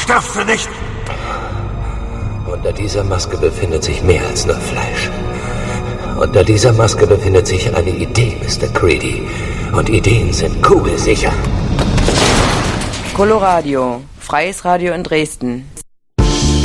Sterfst du nicht? Unter dieser Maske befindet sich mehr als nur Fleisch. Unter dieser Maske befindet sich eine Idee, Mr. Creedy. Und Ideen sind kugelsicher. Coloradio, freies Radio in Dresden.